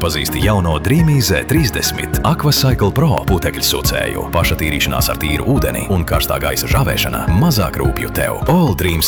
iepazīsti jauno Dreamy Z30 Aquacycle Pro putekļu sūcēju. Paša tīrīšanās ar tīru ūdeni un karstā gaisa žāvēšana mazāk rūpju tev. All Dreams